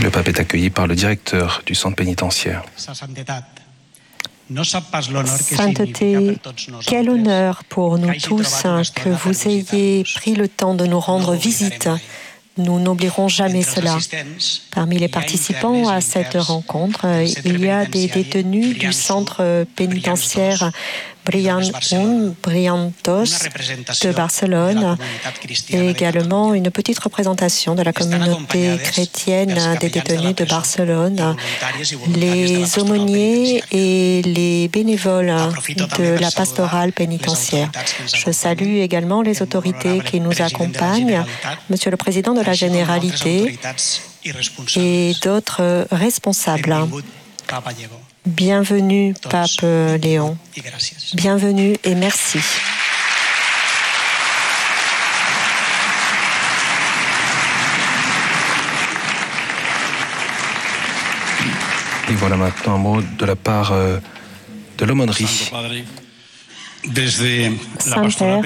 Le pape est accueilli par le directeur du centre pénitentiaire. Sainteté, quel honneur pour nous tous que vous ayez pris le temps de nous rendre visite. Nous n'oublierons jamais cela. Parmi les participants à cette rencontre, il y a des détenus du centre pénitentiaire Briantos de Barcelone et également une petite représentation de la communauté chrétienne des détenus de Barcelone, les aumôniers et les bénévoles de la pastorale pénitentiaire. Je salue également les autorités qui nous accompagnent, Monsieur le Président de la Généralité et d'autres responsables. Bienvenue, Pape Léon. Bienvenue et merci. Et voilà maintenant un mot de la part de l'aumônerie. Saint-Père,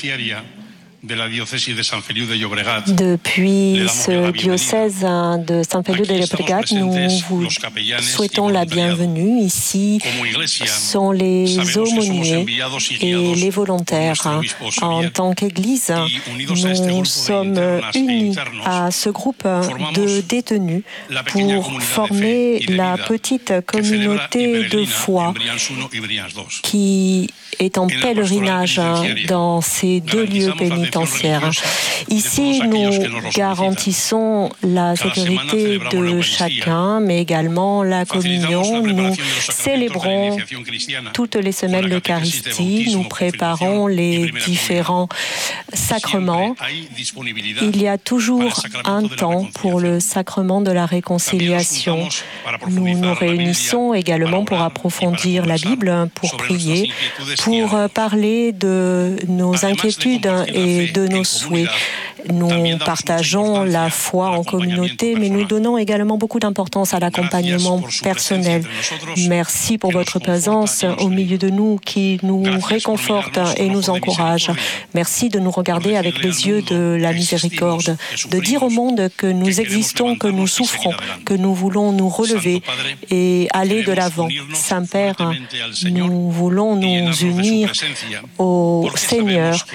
depuis ce diocèse de San Feliu de Llobregat, nous vous souhaitons la bienvenue. Ici sont les aumôniers et les volontaires. En tant qu'Église, nous sommes unis à ce groupe de détenus pour former la petite communauté de foi qui est en pèlerinage dans ces deux lieux pénitentiaires. Ici, nous garantissons la sécurité de chacun, mais également la communion. Nous célébrons toutes les semaines l'Eucharistie, nous préparons les différents sacrements. Il y a toujours un temps pour le sacrement de la réconciliation. Nous nous réunissons également pour approfondir la Bible, pour prier, pour parler de nos inquiétudes et de nos souhaits. Nous partageons la foi en communauté, mais nous donnons également beaucoup d'importance à l'accompagnement personnel. Merci pour votre présence au milieu de nous qui nous réconforte et nous encourage. Merci de nous regarder avec les yeux de la miséricorde, de dire au monde que nous existons, que nous souffrons, que nous voulons nous relever et aller de l'avant. Saint-Père, nous voulons nous unir au Seigneur